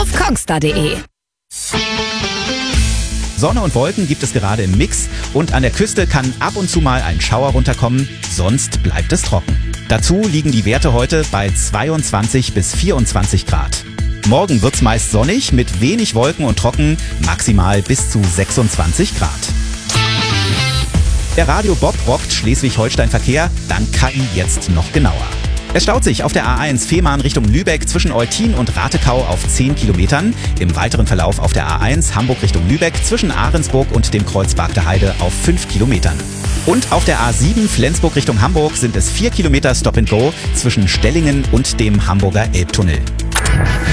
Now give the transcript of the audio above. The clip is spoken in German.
auf kongstar.de. Sonne und Wolken gibt es gerade im Mix und an der Küste kann ab und zu mal ein Schauer runterkommen, sonst bleibt es trocken. Dazu liegen die Werte heute bei 22 bis 24 Grad. Morgen wird's meist sonnig mit wenig Wolken und trocken, maximal bis zu 26 Grad. Der Radio Bob rockt Schleswig-Holstein-Verkehr, dank KI jetzt noch genauer. Es staut sich auf der A1 Fehmarn Richtung Lübeck zwischen Eutin und Ratekau auf 10 Kilometern. Im weiteren Verlauf auf der A1 Hamburg Richtung Lübeck zwischen Ahrensburg und dem Kreuz Bagdeheide auf 5 Kilometern. Und auf der A7 Flensburg Richtung Hamburg sind es 4 Kilometer Stop and Go zwischen Stellingen und dem Hamburger Elbtunnel.